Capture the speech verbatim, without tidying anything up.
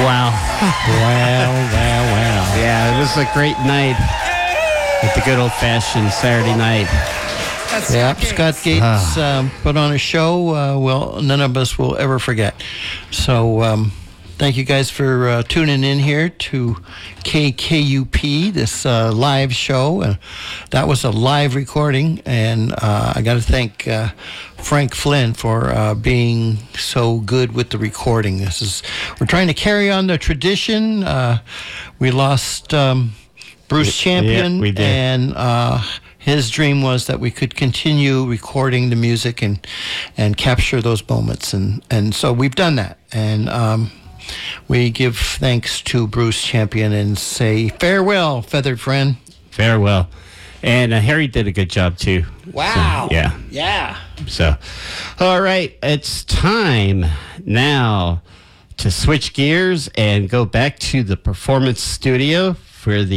Wow. Wow, wow, wow. Yeah, it was a great night at the good old-fashioned Saturday night. That's Yeah, Scott Scott Gates. Gates um, put on a show, uh, well, none of us will ever forget. So, um, thank you guys for uh, tuning in here to K K U P, this uh, live show. Uh, that was a live recording, and uh, I got to thank uh, Frank Flynn for uh, being so good with the recording. This is we're trying to carry on the tradition. Uh, we lost um, Bruce Champion, Yeah, we did. and uh, his dream was that we could continue recording the music and and capture those moments, and and so we've done that, and. Um, We give thanks to Bruce Champion and say farewell, feathered friend. Farewell. And uh, Harry did a good job, too. Wow. So, yeah. Yeah. So, all right. It's time now to switch gears and go back to the performance studio for the